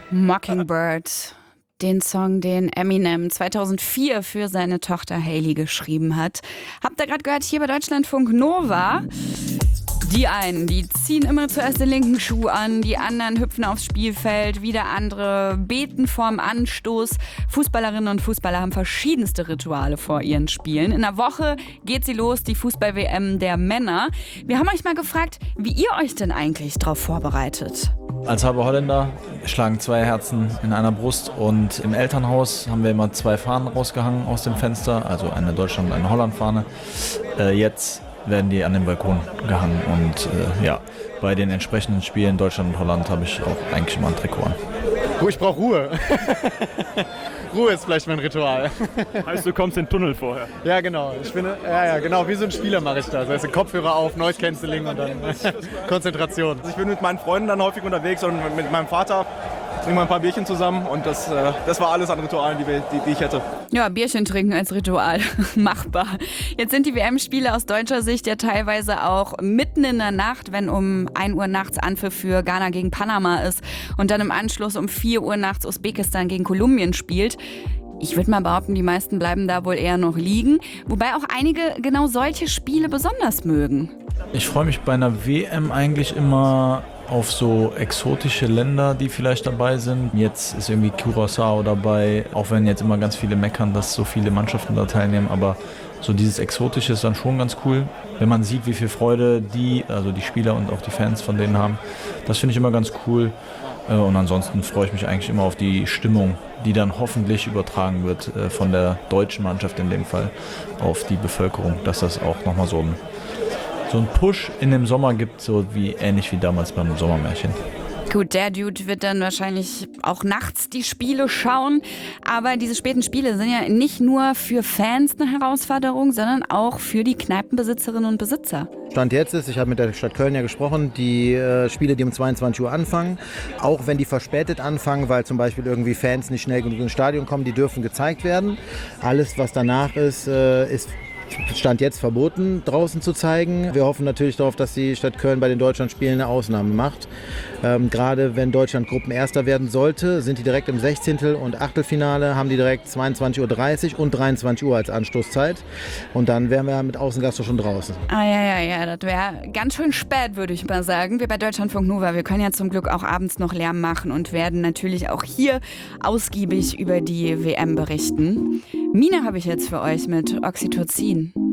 Mockingbird, den Song, den Eminem 2004 für seine Tochter Hailey geschrieben hat. Habt ihr gerade gehört, hier bei Deutschlandfunk Nova? Die einen, die ziehen immer zuerst den linken Schuh an, die anderen hüpfen aufs Spielfeld, wieder andere beten vorm Anstoß. Fußballerinnen und Fußballer haben verschiedenste Rituale vor ihren Spielen. In einer Woche geht sie los, die Fußball-WM der Männer. Wir haben euch mal gefragt, wie ihr euch denn eigentlich darauf vorbereitet. Als halber Holländer schlagen 2 Herzen in einer Brust und im Elternhaus haben wir immer 2 Fahnen rausgehangen aus dem Fenster, also eine Deutschland- und eine Holland-Fahne. Jetzt werden die an den Balkon gehangen und bei den entsprechenden Spielen Deutschland und Holland habe ich auch eigentlich immer ein Trikot an. Ich brauche Ruhe. Ruhe ist vielleicht mein Ritual. Heißt, du kommst in den Tunnel vorher? Ja, genau. Genau. Wie so ein Spieler mache ich das. Also Kopfhörer auf, Noise Cancelling und dann Konzentration. Ich bin mit meinen Freunden dann häufig unterwegs und mit meinem Vater trinken wir ein paar Bierchen zusammen und das war alles an Ritualen, die ich hätte. Ja, Bierchen trinken als Ritual. Machbar. Jetzt sind die WM-Spiele aus deutscher Sicht ja teilweise auch mitten in der Nacht, wenn um 1 Uhr nachts Anpfiff für Ghana gegen Panama ist und dann im Anschluss um 4 Uhr nachts Usbekistan gegen Kolumbien spielt. Ich würde mal behaupten, die meisten bleiben da wohl eher noch liegen, wobei auch einige genau solche Spiele besonders mögen. Ich freue mich bei einer WM eigentlich immer auf so exotische Länder, die vielleicht dabei sind. Jetzt ist irgendwie Curaçao dabei, auch wenn jetzt immer ganz viele meckern, dass so viele Mannschaften da teilnehmen, aber so dieses Exotische ist dann schon ganz cool, wenn man sieht, wie viel Freude die Spieler und auch die Fans von denen haben. Das finde ich immer ganz cool. Und ansonsten freue ich mich eigentlich immer auf die Stimmung, die dann hoffentlich übertragen wird von der deutschen Mannschaft in dem Fall auf die Bevölkerung, dass das auch nochmal so ein Push in dem Sommer gibt, so ähnlich wie damals beim Sommermärchen. Gut, der Dude wird dann wahrscheinlich auch nachts die Spiele schauen, aber diese späten Spiele sind ja nicht nur für Fans eine Herausforderung, sondern auch für die Kneipenbesitzerinnen und Besitzer. Stand jetzt ist, ich habe mit der Stadt Köln ja gesprochen, die Spiele, die um 22 Uhr anfangen, auch wenn die verspätet anfangen, weil zum Beispiel irgendwie Fans nicht schnell genug ins Stadion kommen, die dürfen gezeigt werden. Alles, was danach ist Stand jetzt verboten, draußen zu zeigen. Wir hoffen natürlich darauf, dass die Stadt Köln bei den Deutschlandspielen eine Ausnahme macht. Gerade wenn Deutschland Gruppenerster werden sollte, sind die direkt im 16. und Achtelfinale, haben die direkt 22.30 Uhr und 23 Uhr als Anstoßzeit. Und dann wären wir mit Außengastro schon draußen. Ja, das wäre ganz schön spät, würde ich mal sagen. Wir bei Deutschlandfunk Nova, wir können ja zum Glück auch abends noch Lärm machen und werden natürlich auch hier ausgiebig über die WM berichten. Mina habe ich jetzt für euch mit Oxytocin.